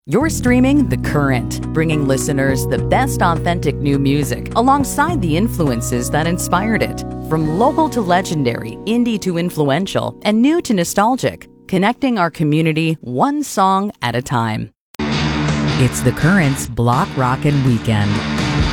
You're streaming The Current, bringing listeners the best authentic new music alongside the influences that inspired it. From local to legendary, indie to influential, and new to nostalgic, connecting our community one song at a time. It's The Current's Block Rockin' Weekend.